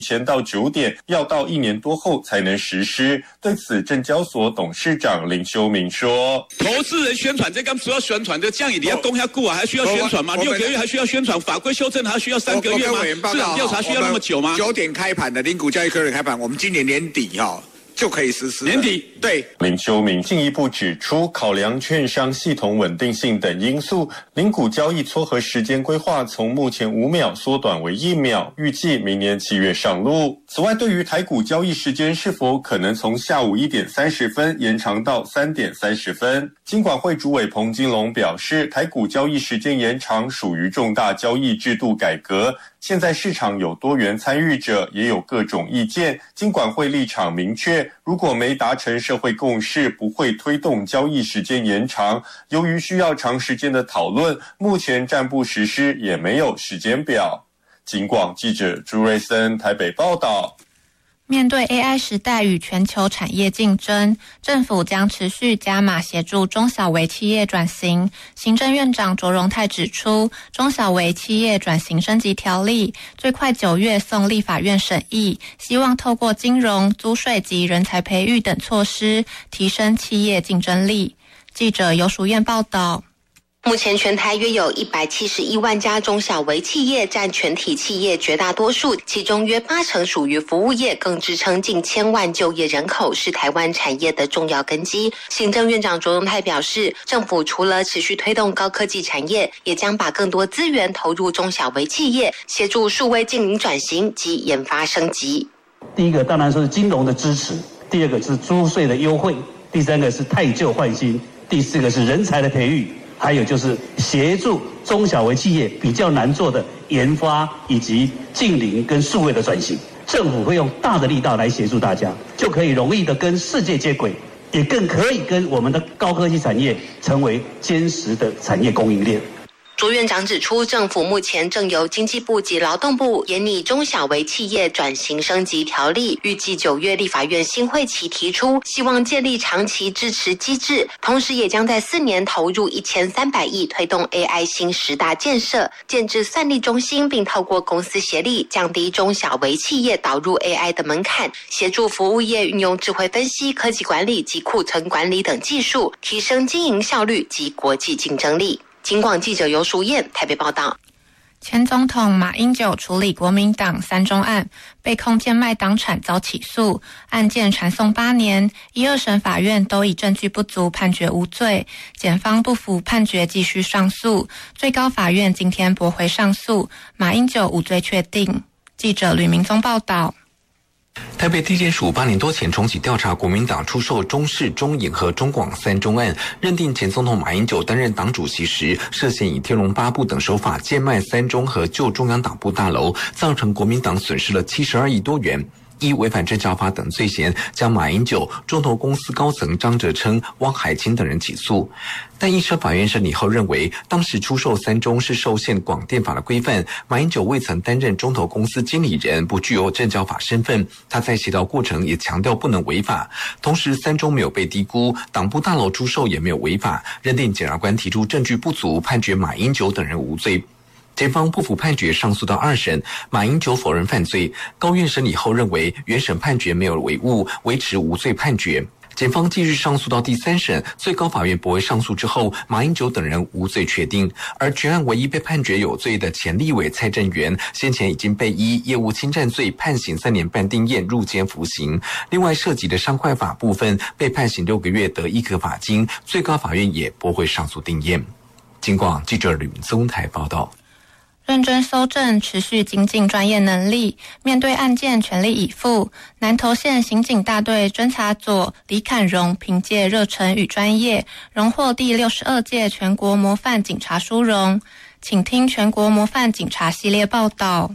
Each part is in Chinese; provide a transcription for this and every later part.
前到9点，要到1年多后才能实施。对此，证交所董事长林修明说：“ 投资人宣传，这刚主要宣传的，这样你要供下顾啊，还需要宣传吗？6个月还需要宣传？法规修正还需要3个月吗？市场调查需要那么久吗 ？9点开盘的零股交易科的开盘，我们今年年底就可以实施。 年底对。 林修明进一步指出，考量券商系统稳定性等因素，零股交易撮合时间规划从目前5秒缩短为1秒，预计明年7月上路。此外，对于台股交易时间是否可能从下午1点30分延长到3点30分，金管会主委彭金龙表示，台股交易时间延长属于重大交易制度改革。现在市场有多元参与者，也有各种意见，金管会立场明确，如果没达成社会共识，不会推动交易时间延长。由于需要长时间的讨论，目前暂不实施，也没有时间表。警广记者朱瑞森台北报道。 面对 AI 时代与全球产业竞争，政府将持续加码协助中小微企业转型。行政院长卓荣泰指出，中小微企业转型升级条例最快9月送立法院审议，希望透过金融、租税及人才培育等措施，提升企业竞争力。记者游淑燕报道。 目前全台约有171万家中小微企业，占全体企业绝大多数，其中约80%属于服务业，更支撑近1000万就业人口，是台湾产业的重要根基。行政院长卓荣泰表示，政府除了持续推动高科技产业，也将把更多资源投入中小微企业，协助数位净零转型及研发升级。 第一个当然是金融的支持，第二个是租税的优惠，第三个是汰旧换新，第四个是人才的培育，还有就是协助中小微企业比较难做的研发以及净零跟数位的转型，政府会用大的力道来协助大家，就可以容易的跟世界接轨，也更可以跟我们的高科技产业成为坚实的产业供应链。 卓院长指出，政府目前正由经济部及劳动部研拟中小微企业转型升级条例，预计9月立法院新会期提出，希望建立长期支持机制，同时也将在4年投入1300亿推动 AI 新10大建设，建置算力中心，并透过公司协力降低中小微企业导入 AI 的门槛，协助服务业运用智慧分析、科技管理及库存管理等技术，提升经营效率及国际竞争力。警广记者游淑燕台北报道。 前总统马英九处理国民党3中案，被控贱卖党产遭起诉，案件传送8年，1、2审法院都以证据不足判决无罪，检方不服判决继续上诉，最高法院今天驳回上诉，马英九无罪确定。记者吕明宗报道。 台北地检署8年多前重启调查国民党出售中视、中影和中广3中案，认定前总统马英九担任党主席时，涉嫌以天龙八部等手法贱卖3中和旧中央党部大楼，造成国民党损失了72亿多元。依违反证交法等罪嫌，将马英九、中投公司高层张哲琛、汪海清等人起诉。但一审法院审理后认为，当时出售3中是受限广电法的规范，马英九未曾担任中投公司经理人，不具有证交法身份。他在协调过程也强调不能违法。同时，3中没有被低估，党部大楼出售也没有违法，认定检察官提出证据不足，判决马英九等人无罪。检方不服判决，上诉到2审，马英九否认犯罪。高院审理后认为原审判决没有违误，维持无罪判决。检方继续上诉到第3审，最高法院驳回上诉之后，马英九等人无罪确定。而全案唯一被判决有罪的前立委蔡正元，先前已经被依业务侵占罪判刑3年半定谳入监服刑。另外涉及的商会法部分被判刑6个月得1颗罚金，最高法院也驳回上诉定谳。警广记者吕明宗台报道。 认真搜证，持续精进专业能力，面对案件全力以赴。南投县刑警大队侦查佐李侃荣凭借热忱与专业，荣获第62届全国模范警察殊荣。请听全国模范警察系列报道。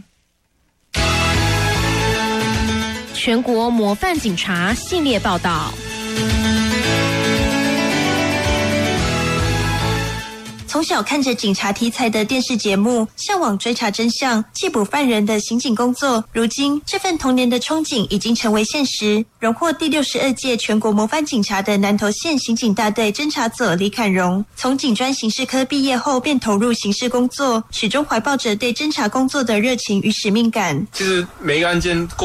全国模范警察系列报道。 从小看着警察题材的电视节目，向往追查真相、缉捕犯人的刑警工作，如今这份童年的憧憬已经成为现实。荣获第62届全国模范警察的南投县刑警大队侦查佐李侃荣，从警专刑事科毕业后便投入刑事工作，始终怀抱着对侦查工作的热情与使命感。 其实每一个案件